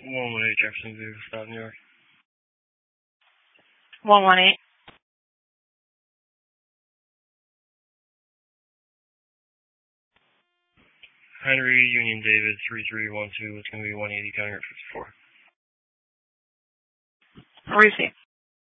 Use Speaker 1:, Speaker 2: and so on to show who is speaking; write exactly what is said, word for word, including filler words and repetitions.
Speaker 1: one one eight Jeffersonville, South New York.
Speaker 2: one one eight.
Speaker 1: Henry Union David three three one two. It's going to be one eighty County Road fifty-four.
Speaker 2: Receive.